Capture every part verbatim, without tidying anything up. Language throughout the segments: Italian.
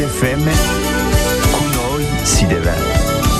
F M, con noi si deve.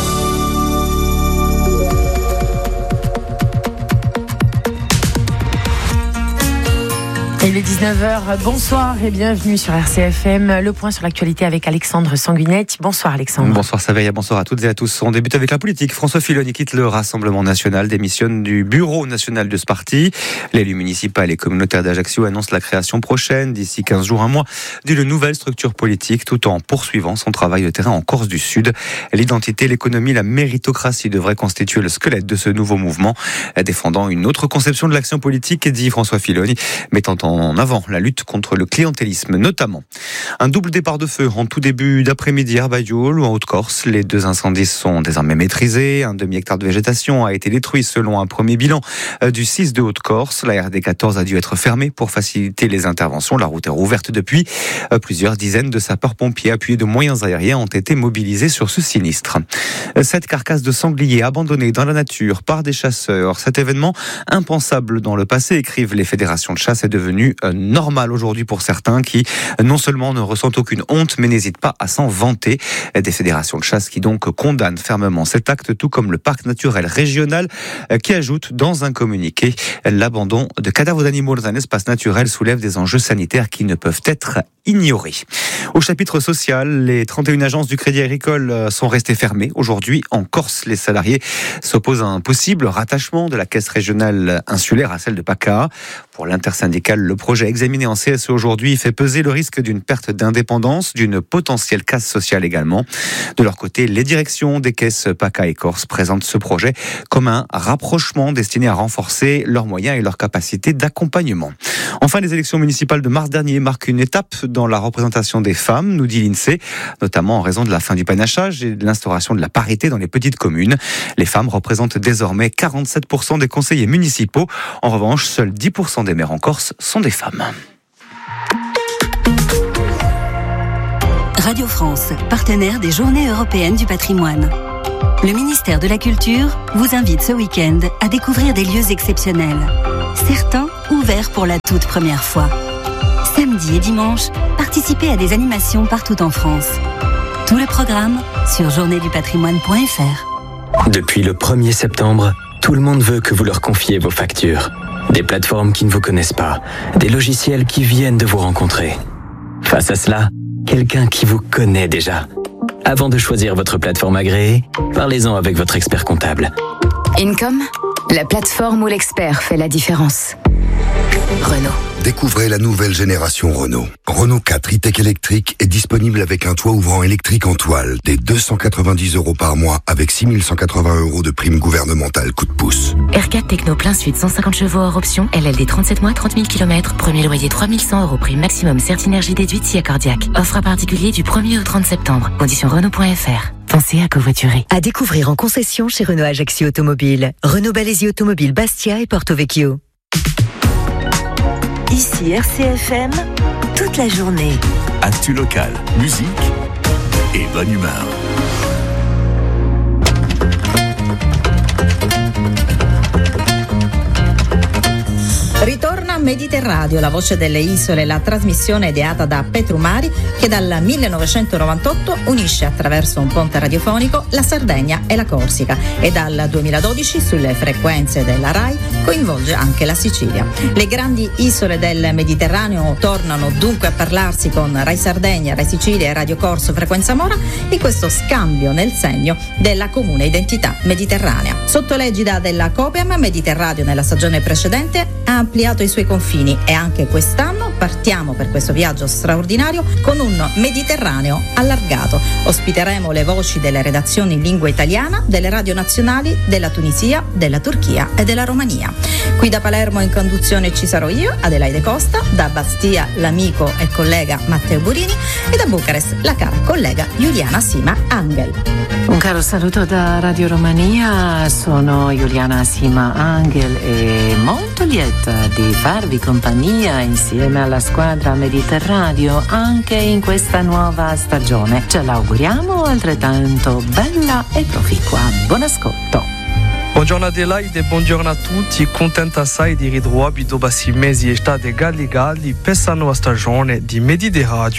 Et le dix-neuf heures, bonsoir et bienvenue sur R C F M. Le point sur l'actualité avec Alexandre Sanguinetti. Bonsoir Alexandre. Bonsoir Saveria, bonsoir à toutes et à tous. On débute avec la politique. François Fillon quitte le Rassemblement National, démissionne du Bureau National de ce parti. L'élu municipal et communautaire d'Ajaccio annonce la création prochaine, d'ici quinze jours, un mois, d'une nouvelle structure politique, tout en poursuivant son travail de terrain en Corse du Sud. L'identité, l'économie, la méritocratie devraient constituer le squelette de ce nouveau mouvement, défendant une autre conception de l'action politique, dit François Fillon, mettant en en avant la lutte contre le clientélisme notamment. Un double départ de feu en tout début d'après-midi à Bayoul ou en Haute-Corse. Les deux incendies sont désormais maîtrisés. Un demi-hectare de végétation a été détruit selon un premier bilan du C I S de Haute-Corse. La R D quatorze a dû être fermée pour faciliter les interventions. La route est rouverte depuis. Plusieurs dizaines de sapeurs-pompiers appuyés de moyens aériens ont été mobilisés sur ce sinistre. Cette carcasse de sanglier abandonnée dans la nature par des chasseurs. Cet événement impensable dans le passé, écrivent les fédérations de chasse, est devenu normal aujourd'hui pour certains qui non seulement ne ressentent aucune honte mais n'hésitent pas à s'en vanter. Des fédérations de chasse qui donc condamnent fermement cet acte, tout comme le parc naturel régional qui ajoute dans un communiqué: l'abandon de cadavres d'animaux dans un espace naturel soulève des enjeux sanitaires qui ne peuvent être ignorés. Au chapitre social, les trente et une agences du Crédit Agricole sont restées fermées aujourd'hui en Corse. Les salariés s'opposent à un possible rattachement de la caisse régionale insulaire à celle de PACA. Pour l'intersyndicale, le projet examiné en C S E aujourd'hui fait peser le risque d'une perte d'indépendance, d'une potentielle casse sociale également. De leur côté, les directions des caisses PACA et Corse présentent ce projet comme un rapprochement destiné à renforcer leurs moyens et leur capacité d'accompagnement. Enfin, les élections municipales de mars dernier marquent une étape dans la représentation des femmes, nous dit l'INSEE, notamment en raison de la fin du panachage et de l'instauration de la parité dans les petites communes. Les femmes représentent désormais quarante-sept pour cent des conseillers municipaux. En revanche, seuls dix pour cent des maires en Corse sont des femmes. Radio France, partenaire des Journées européennes du patrimoine. Le ministère de la Culture vous invite ce week-end à découvrir des lieux exceptionnels. Certains ouverts pour la toute première fois. Samedi et dimanche, participez à des animations partout en France. Tout le programme sur journée du patrimoine point f r. Depuis le premier septembre, tout le monde veut que vous leur confiez vos factures. Des plateformes qui ne vous connaissent pas, des logiciels qui viennent de vous rencontrer. Face à cela, quelqu'un qui vous connaît déjà. Avant de choisir votre plateforme agréée, parlez-en avec votre expert comptable. Income, la plateforme où l'expert fait la différence. Renault. Découvrez la nouvelle génération Renault. Renault quatre e-Tech électrique est disponible avec un toit ouvrant électrique en toile, dès deux cent quatre-vingt-dix euros par mois, avec six mille cent quatre-vingts euros de prime gouvernementale coup de pouce. R quatre Techno plein sud, cent cinquante chevaux hors option, L L D trente-sept mois, trente mille kilomètres, premier loyer trois mille cent euros, prime maximum Certinergie déduite si accordiaque. Offre à particulier du premier au trente septembre. Conditions Renault point f r. Pensez à covoiturer. À découvrir en concession chez Renault Ajaccio Automobile, Renault Balesi Automobile Bastia et Porto Vecchio. Ici R C F M, toute la journée. Actu local, musique et bonne humeur. Ritorna Mediterraneo, la voce delle isole, la trasmissione ideata da Petru Mari che dal millenovecentonovantotto unisce attraverso un ponte radiofonico la Sardegna e la Corsica e dal duemiladodici sulle frequenze della RAI coinvolge anche la Sicilia. Le grandi isole del Mediterraneo tornano dunque a parlarsi con Rai Sardegna, Rai Sicilia e Radio Corso Frequenza Mora in questo scambio nel segno della comune identità mediterranea. Sotto l'egida della Copiam, Mediterraneo nella stagione precedente ha ampliato i suoi confini e anche quest'anno partiamo per questo viaggio straordinario con un Mediterraneo allargato. Ospiteremo le voci delle redazioni in lingua italiana delle radio nazionali della Tunisia, della Turchia e della Romania. Qui da Palermo in conduzione ci sarò io, Adelaide Costa, da Bastia l'amico e collega Matteo Burini e da Bucarest la cara collega Juliana Sima Angel. Un caro saluto da Radio Romania, sono Juliana Sima Angel e molto lieta di farvi compagnia insieme alla squadra Mediterraneo anche in questa nuova stagione. Ce l'auguriamo altrettanto bella e proficua. Buon ascolto. Buongiorno Adelaide e buongiorno a tutti, contenta assai di ritrovarvi dopo sei mesi e state galli galli per questa nuova stagione di Mediterraneo.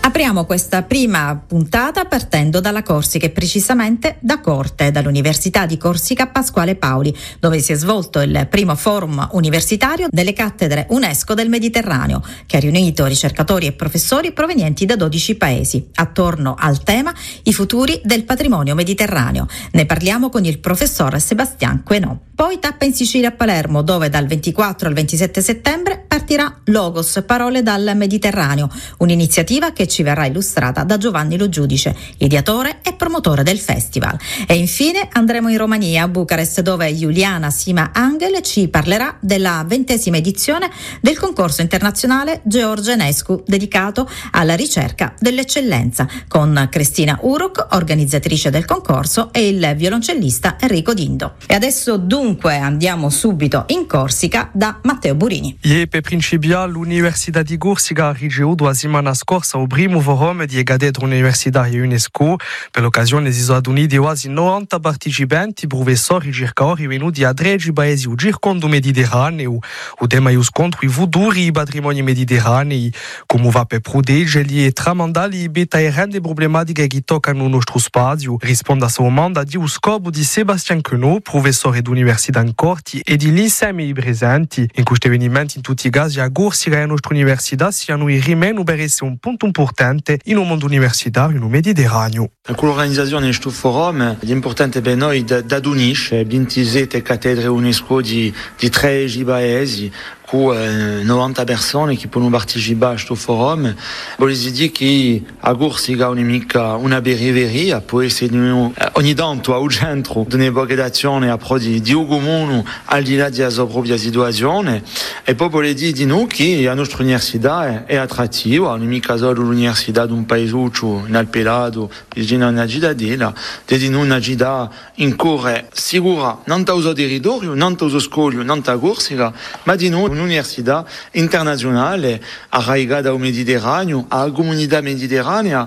Apriamo questa prima puntata partendo dalla Corsica e precisamente da Corte, dall'Università di Corsica Pasquale Paoli, dove si è svolto il primo forum universitario delle cattedre UNESCO del Mediterraneo, che ha riunito ricercatori e professori provenienti da dodici paesi, attorno al tema I futuri del patrimonio mediterraneo. Ne parliamo con il professor Sebastian Quenot. Poi tappa in Sicilia a Palermo, dove dal ventiquattro al ventisette settembre partirà Logos, Parole dal Mediterraneo, un'iniziativa che ci verrà illustrata da Giovanni Lo Giudice, ideatore e promotore del festival. E infine andremo in Romania, a Bucarest, dove Iuliana Sima Angel ci parlerà della ventesima edizione del concorso internazionale George Enescu, dedicato alla ricerca dell'eccellenza, con Cristina Uruk, organizzatrice del concorso, e il violoncellista Enrico Dindo. E adesso dunque andiamo subito in Corsica da Matteo Burini. E per principia l'Università di Corsica ha ricevuto la settimana scorsa il primo forum di cattedra universitaria UNESCO. Per l'occasione si sono uniti quasi novanta partecipanti, professori e ricercatori venuti da tredici paesi del circondo mediterraneo. Il tema è lo scontro i futuri i patrimoni mediterranei, come va per proteggerli e tramandarli e bettare le problematiche che toccano il nostro spazio. Risponde a questa domanda di scopo di Sebastian Quenot, professore d'università in Corti, e di l'insieme di presenti. In questo avvenimento, in tutti i casi, la Corsica e la nostra università siano e rimane per essere un punto importante in un mondo universitario nel Mediterraneo. Con l'organizzazione di questo forum è importante per noi da, da unisce ventisette cattedre UNESCO di, di tredici paesi, con eh, novanta persone che possono partecipare a questo forum. Vuol dire che la Corsica non è mica una periferia, può essere eh, ogni tanto al centro di un'epoca d'azione di, di un comune al di là della sua propria situazione. E poi vuol dire di noi che la nostra università è, è attrattiva, non è mica solo l'università di un paesuccio in Alpelato, vicino a una città della, di noi una città in cui sicura non da uso territorio, non da uso scoglio, non da Corsica, ma di noi un'università internazionale arraigata al Mediterraneo, alla comunità mediterranea,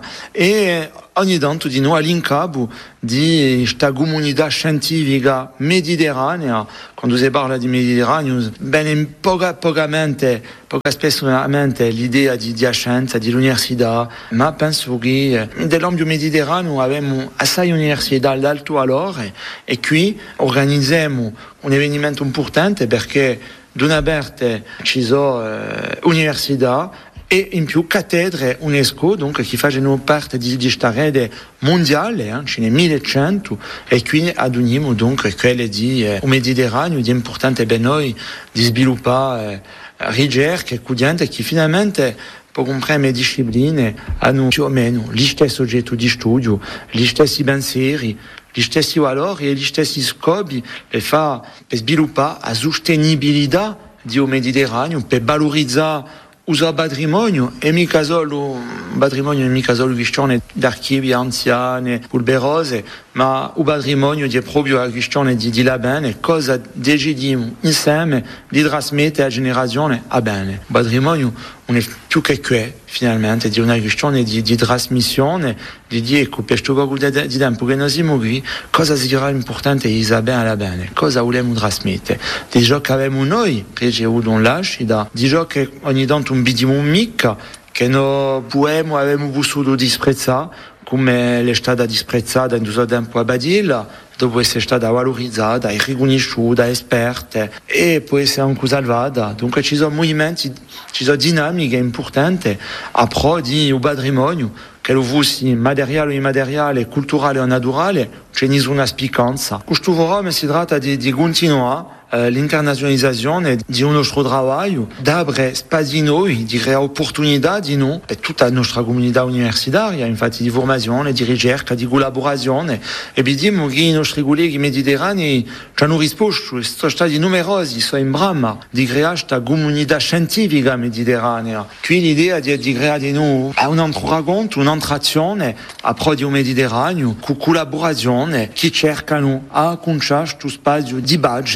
e ogni tanto di noi all'incapo di questa comunità scientifica mediterranea. Quando si parla di Mediterraneo, bene poca, pocamente, poca spessamente l'idea di, di scienza, di l'università, ma penso che nell'ambito mediterraneo abbiamo assai università d'alto valore e qui organizziamo un evento importante perché d'una parte ci sono eh, università e in più cattedre UNESCO, donc, che fanno parte di questa rete mondiale, eh, ce ne millecento, e qui aduniamo donc quelle di eh, Mediterraneo, di importante per noi di sviluppare eh, ricerche studenti che finalmente per comprendere discipline hanno più o meno gli stessi oggetti di studio, gli stessi pensieri, gli stessi valori e gli stessi scopi per fare, per sviluppare la sostenibilità del Mediterraneo, per valorizzare il suo patrimonio, e mica solo un patrimonio, non è mica solo questione di archivi anziani, polverose, ma il patrimonio è proprio la questione di, di la bene, cosa decidiamo insieme di trasmettere a generazione a bene. Il patrimonio non è più che questo, finalmente, è una questione di, di trasmissione, di dire che per questo poco di tempo che noi siamo qui, cosa sarà importante è sapere alla bene, cosa vogliamo trasmettere. Di ciò che abbiamo noi ricevuto un lascita, di ciò che ogni tanto un vediamo mica, che noi possiamo, abbiamo vissuto disprezzare, come è stata disprezzata in questo tempo a Badilla, dopo essere stata valorizzata e riconosciuta, esperta, e può essere anche salvata. Dunque ci sono movimenti, ci sono dinamiche importanti a pro di un patrimonio, che lo fosse materiale o immateriale, culturale o naturale, c'è nessuna spiccanza. Questo forum si tratta di, di continuare Uh, l'internazionalizzazione di un nostro lavoro, dare spazi noi, di creare opportunità di noi per tutta la nostra comunità universitaria, infatti di formazione, di ricerca, di collaborazione, e vediamo che i nostri colleghi mediterranei ci hanno risposto, sono stati numerosi, sono in brama di creare questa comunità scientifica mediterranea. Qui l'idea di, di creare di noi un altro racconto, un'altra azione a pro di un Mediterraneo, con collaborazione, che cercano a conciare questo spazio di base. Al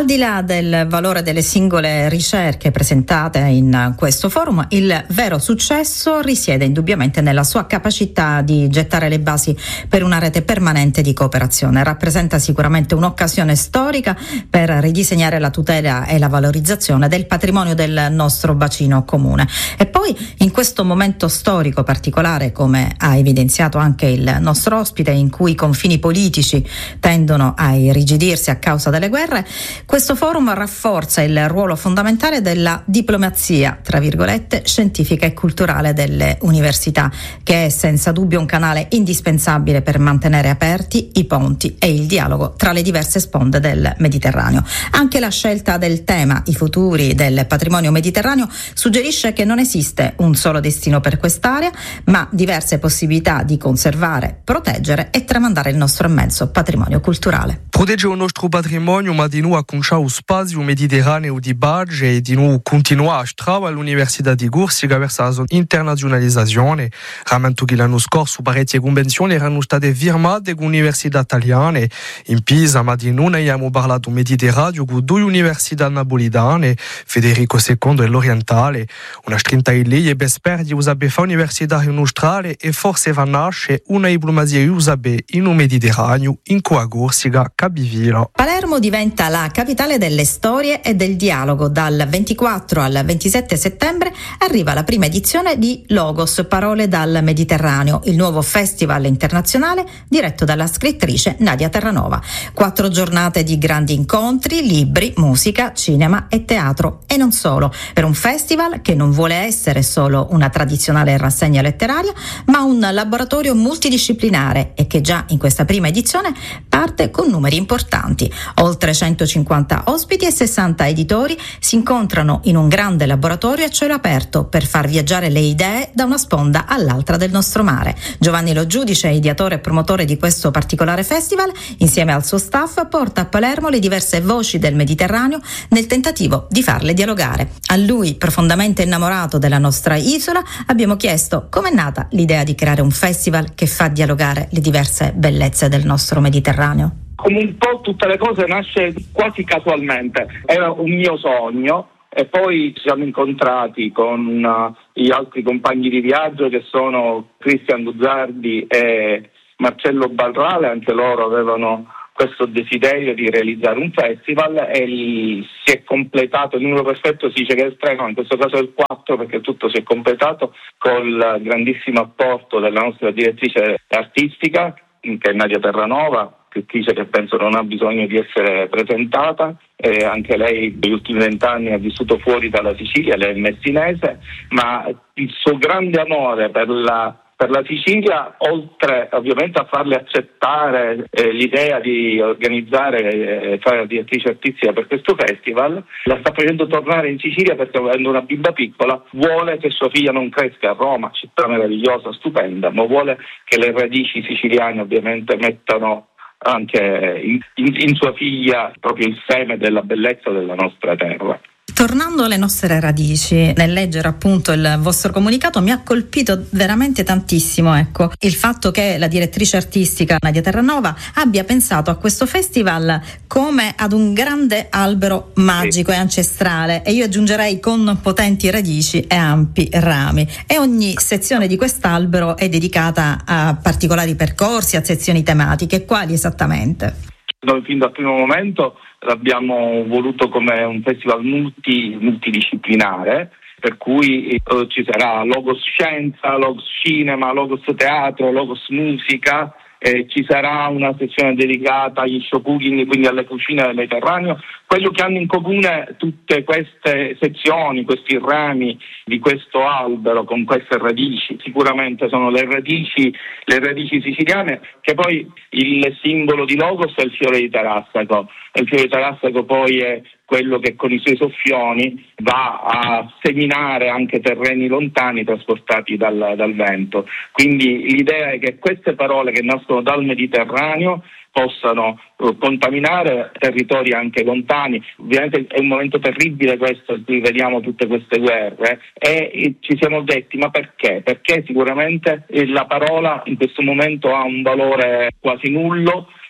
di là del valore delle singole ricerche presentate in questo forum, il vero successo risiede indubbiamente nella sua capacità di gettare le basi per una rete permanente di cooperazione. Rappresenta sicuramente un'occasione storica per ridisegnare la tutela e la valorizzazione del patrimonio del nostro bacino comune. E poi in questo momento storico particolare, come ha evidenziato anche il nostro ospite, in cui i confini politici tendono a irrigidirsi a causa delle guerre, questo forum rafforza il ruolo fondamentale della diplomazia, tra virgolette, scientifica e culturale delle università, che è senza dubbio un canale indispensabile per mantenere aperti i ponti e il dialogo tra le diverse sponde del Mediterraneo. Anche la scelta del tema, i futuri del patrimonio mediterraneo, suggerisce che non esiste un solo destino per quest'area, ma diverse possibilità di conservare, proteggere e tramandare il nostro immenso patrimonio culturale. Proteggere il nostro patrimonio, ma di noi acconciare lo spazio mediterraneo di Baggi e di noi continuare a stare all'Università di Corsica verso la internazionalizzazione. Rammento che l'anno scorso parecchie convenzioni erano state firmate con università italiane. In Pisa, ma di noi abbiamo parlato Mediterraneo con due università napolitane, Federico secondo e l'Orientale. Una strinta di lei e besperdi usabe fa universitario in Australia e forse va nasce una diplomazia usabe in un Mediterraneo in cui a Corsica Cabivilo. Palermo diventa la capitale delle storie e del dialogo. Dal ventiquattro al ventisette settembre arriva la prima edizione di Logos, Parole dal Mediterraneo, il nuovo festival internazionale diretto dalla scrittrice Nadia Terranova. Quattro giornate di grandi incontri, libri, musica, cinema e teatro, e non solo, per un festival che non vuole essere solo una tradizionale rassegna letteraria, ma un laboratorio multidisciplinare, e che già in questa prima edizione parte con numeri importanti. Oltre centocinquanta ospiti e sessanta editori si incontrano in un grande laboratorio a cielo aperto per far viaggiare le idee da una sponda all'altra del nostro mare. Giovanni Lo Giudice, ideatore e promotore di questo particolare festival, insieme al suo staff porta a Palermo le diverse voci del Mediterraneo nel tentativo di farle dialogare. A lui, profondamente innamorato della nostra isola, abbiamo chiesto com'è nata l'idea di creare un festival che fa dialogare le diverse bellezze del nostro Mediterraneo. Come un po' tutte le cose nasce quasi casualmente, era un mio sogno e poi ci siamo incontrati con uh, gli altri compagni di viaggio che sono Cristian Guzzardi e Marcello Barrale. Anche loro avevano questo desiderio di realizzare un festival e si è completato, il numero perfetto si dice che è il tre, no, in questo caso è il quattro, perché tutto si è completato col grandissimo apporto della nostra direttrice artistica, che è Nadia Terranova, scrittrice che penso non ha bisogno di essere presentata, e anche lei negli ultimi vent'anni ha vissuto fuori dalla Sicilia, lei è messinese, ma il suo grande amore per la Per la Sicilia, oltre ovviamente a farle accettare eh, l'idea di organizzare e eh, fare la direttrice artistica per questo festival, la sta facendo tornare in Sicilia perché, avendo una bimba piccola, vuole che sua figlia non cresca a Roma, città meravigliosa, stupenda, ma vuole che le radici siciliane ovviamente mettano anche in, in, in sua figlia proprio il seme della bellezza della nostra terra. Tornando alle nostre radici, nel leggere appunto il vostro comunicato mi ha colpito veramente tantissimo, ecco, il fatto che la direttrice artistica Nadia Terranova abbia pensato a questo festival come ad un grande albero magico e ancestrale, e io aggiungerei con potenti radici e ampi rami, e ogni sezione di quest'albero è dedicata a particolari percorsi, a sezioni tematiche. Quali esattamente? Noi fin dal primo momento l'abbiamo voluto come un festival multi, multidisciplinare, per cui eh, ci sarà Logos Scienza, Logos Cinema, Logos Teatro, Logos Musica, eh, ci sarà una sezione dedicata agli show cooking, quindi alle cucine del Mediterraneo. Quello che hanno in comune tutte queste sezioni, questi rami di questo albero con queste radici, sicuramente sono le radici, le radici siciliane, che poi il simbolo di Logos è il fiore di Tarassaco. Il fiore di Tarassaco poi è quello che con i suoi soffioni va a seminare anche terreni lontani trasportati dal, dal vento. Quindi l'idea è che queste parole che nascono dal Mediterraneo possano uh, contaminare territori anche lontani. Ovviamente è un momento terribile questo, in cui vediamo tutte queste guerre, e, e ci siamo detti ma perché? Perché sicuramente eh, la parola in questo momento ha un valore quasi nullo,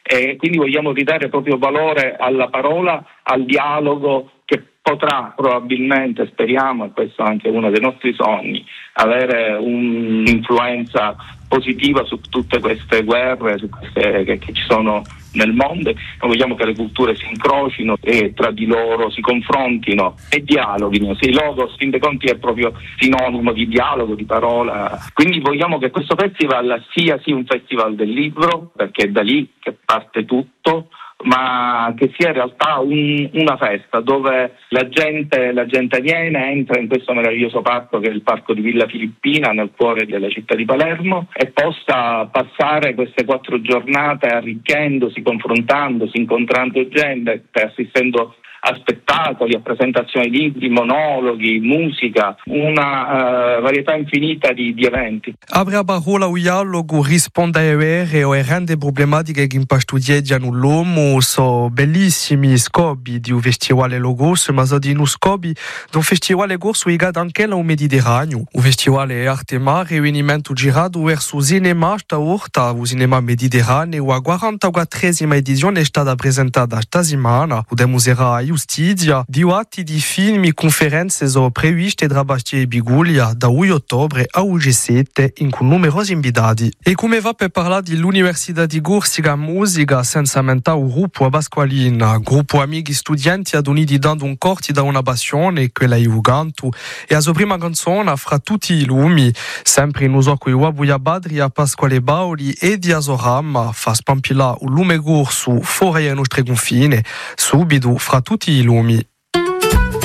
e quindi vogliamo ridare proprio valore alla parola, al dialogo, che potrà probabilmente, speriamo, e questo è anche uno dei nostri sogni, avere un'influenza positiva su tutte queste guerre su queste, che, che ci sono nel mondo. Noi vogliamo che le culture si incrocino e tra di loro si confrontino e dialoghino. Se il logo, fin dei conti, è proprio sinonimo di dialogo, di parola. Quindi vogliamo che questo festival sia sì un festival del libro, perché è da lì che parte tutto, ma che sia in realtà un, una festa dove la gente, la gente viene, entra in questo meraviglioso parco che è il parco di Villa Filippina nel cuore della città di Palermo e possa passare queste quattro giornate arricchendosi, confrontandosi, incontrando gente, assistendo a spettacoli, a presentazioni di libri, monologhi, musica, una uh, varietà infinita di, di eventi. Apre a parola o dialogo risponde a e o rende problematiche che impastudiegiano l'uomo, so bellissimi scopi di un festival logos, ma so di un scopi di un festival corso legato anche al Mediterraneo. Un festival è arte mare, riunimento girato verso cinema sta orta, o cinema mediterraneo, a quarantaquattresima edizione è stata presentata sta settimana, podemos era Giustizia, di atti di film e conferenze sono previste tra Bastia e Biguglia da uno ottobre a U G sette in con numerosi invitati. E come va per parlare dell'Università di Corsica Musica senza mentare un gruppo a Pasqualina, gruppo amici studenti aduniti dando un corti da una passione, quella è il canto, e la sua prima canzone fra tutti i lumi, sempre in uso con i Wabuya Badri a Pasquale Bauli e di Azoram, fa spampilare un lume corso fuori ai nostri confini, subito fra tutti i lumi.